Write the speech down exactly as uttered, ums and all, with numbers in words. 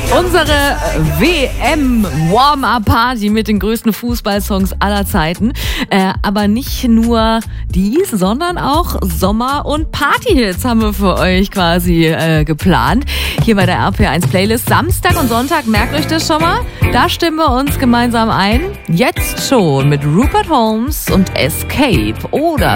Unsere W M-Warm-Up-Party mit den größten Fußballsongs aller Zeiten. Äh, aber nicht nur dies, sondern auch Sommer- und Partyhits haben wir für euch quasi äh, geplant. Hier bei der R P R eins Playlist. Samstag und Sonntag, merkt euch das schon mal. Da stimmen wir uns gemeinsam ein. Jetzt schon mit Rupert Holmes und Escape. Oder